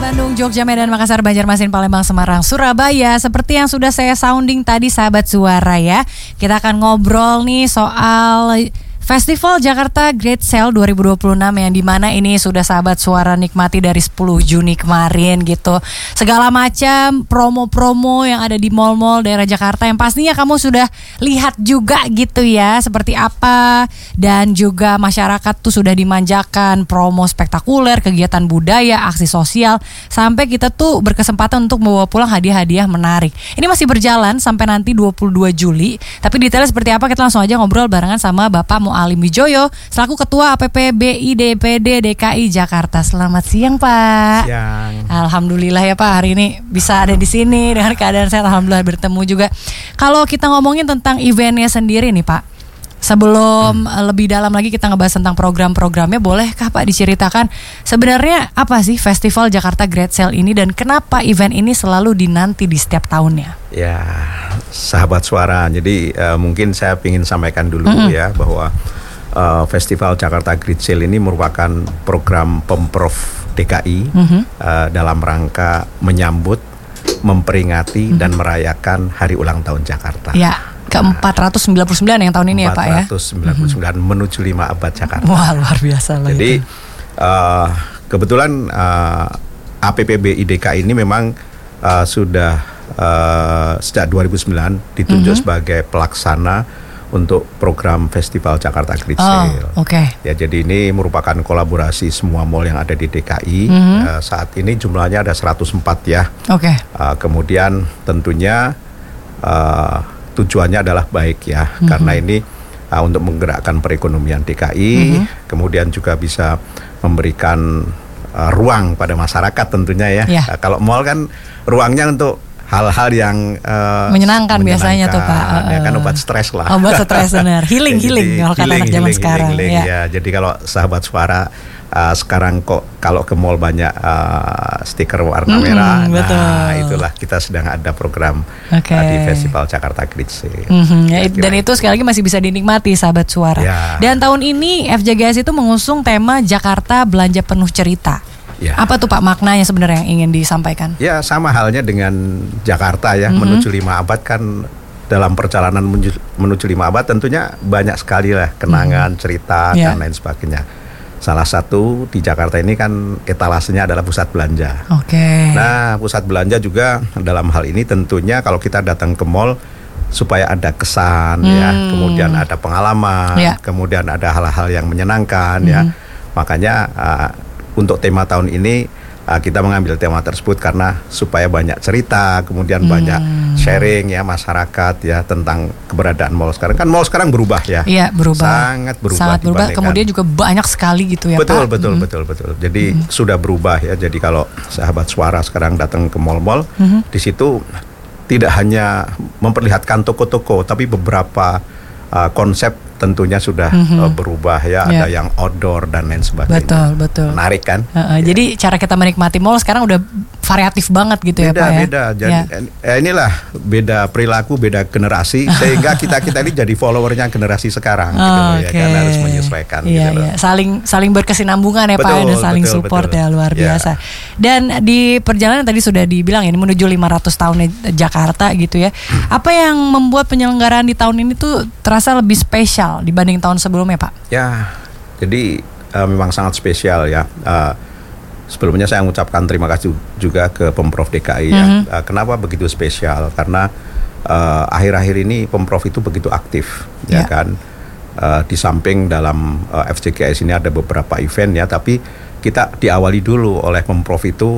Bandung, Jogja, Medan, Makassar, Banjarmasin, Palembang, Semarang, Surabaya. Seperti yang sudah saya sounding tadi sahabat suara ya. Kita akan ngobrol nih soal Festival Jakarta Great Sale 2026 yang dimana ini sudah sahabat suara nikmati dari 10 Juni kemarin gitu. Segala macam promo-promo yang ada di mal-mal daerah Jakarta yang pastinya kamu sudah lihat juga gitu ya seperti apa. Dan juga masyarakat tuh sudah dimanjakan promo spektakuler, kegiatan budaya, aksi sosial. Sampai kita tuh berkesempatan untuk membawa pulang hadiah-hadiah menarik. Ini masih berjalan sampai nanti 22 Juli. Tapi detailnya seperti apa kita langsung aja ngobrol barengan sama Bapak Alim Wijoyo selaku Ketua APPBI DPD DKI Jakarta. Selamat siang Pak. Siang. Alhamdulillah ya Pak, hari ini bisa ada di sini dengan keadaan sehat. Alhamdulillah bertemu juga. Kalau kita ngomongin tentang eventnya sendiri nih Pak, sebelum lebih dalam lagi kita ngebahas tentang program-programnya, bolehkah Pak diceritakan sebenarnya apa sih Festival Jakarta Great Sale ini dan kenapa event ini selalu dinanti di setiap tahunnya? Ya, sahabat suara. Jadi mungkin saya ingin sampaikan dulu ya bahwa Festival Jakarta Great Sale ini merupakan program Pemprov DKI dalam rangka menyambut, memperingati dan merayakan Hari Ulang Tahun Jakarta. Ya. Ke-499 yang tahun ini ya Pak ya? 499 menuju 5 abad Jakarta. Wah luar biasa lah. Jadi kebetulan APPBI DKI ini memang sudah sejak 2009 ditunjuk sebagai pelaksana untuk program Festival Jakarta Great Sale. Ya, jadi ini merupakan kolaborasi semua mall yang ada di DKI. Saat ini jumlahnya ada 104 ya. Kemudian tentunya tujuannya adalah baik ya, karena ini untuk menggerakkan perekonomian DKI, kemudian juga bisa memberikan ruang pada masyarakat tentunya ya. Kalau mall kan ruangnya untuk hal-hal yang menyenangkan biasanya tuh Pak. Ya kan obat stres lah. Obat stres benar. Healing kalau kata anak zaman sekarang. Ya, jadi kalau sahabat suara sekarang kok kalau ke mall banyak stiker warna merah, nah itulah kita sedang ada program di Festival Jakarta Great Sale. Dan itu sekali lagi masih bisa dinikmati sahabat suara. Dan tahun ini FJGS itu mengusung tema Jakarta Belanja Penuh Cerita. Apa tuh Pak maknanya sebenarnya yang ingin disampaikan? Ya sama halnya dengan Jakarta ya, menuju 5 abad kan. Dalam perjalanan menuju 5 abad tentunya banyak sekali lah kenangan, cerita dan lain sebagainya. Salah satu di Jakarta ini kan etalasenya adalah pusat belanja. Nah, pusat belanja juga dalam hal ini tentunya kalau kita datang ke mall supaya ada kesan ya, kemudian ada pengalaman, kemudian ada hal-hal yang menyenangkan ya. Makanya untuk tema tahun ini kita mengambil tema tersebut karena supaya banyak cerita, kemudian banyak sharing ya masyarakat ya tentang keberadaan mall sekarang. Kan mall sekarang berubah ya. Iya, berubah. Sangat berubah. Kemudian juga banyak sekali gitu ya Pak. Betul. Jadi sudah berubah ya. Jadi kalau sahabat suara sekarang datang ke mall-mall, di situ tidak hanya memperlihatkan toko-toko, tapi beberapa konsep tentunya sudah berubah ya, ada yang outdoor dan lain sebagainya. Betul. Menarik kan? Jadi cara kita menikmati mall sekarang udah variatif banget gitu ya Pak ya. Beda. Jadi inilah beda perilaku, beda generasi sehingga kita ini jadi followernya generasi sekarang gitu ya, karena harus menyesuaikan gitu. Saling berkesinambungan ya Pak dan saling support ya, luar biasa. Dan di perjalanan tadi sudah dibilang ini menuju 500 tahun Jakarta gitu ya. Apa yang membuat penyelenggaraan di tahun ini tuh terasa lebih spesial dibanding tahun sebelumnya Pak? Ya, jadi memang sangat spesial ya. Sebelumnya saya mengucapkan terima kasih juga ke Pemprov DKI ya. Kenapa begitu spesial? Karena akhir-akhir ini Pemprov itu begitu aktif ya kan. Di samping dalam FJGS ini ada beberapa event ya, tapi kita diawali dulu oleh Pemprov itu